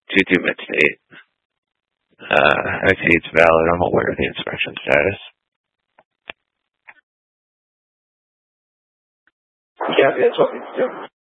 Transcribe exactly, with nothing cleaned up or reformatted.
two two mid-state. Uh, I see it's valid. I'm aware of the inspection status. Yeah, that's what it's doing.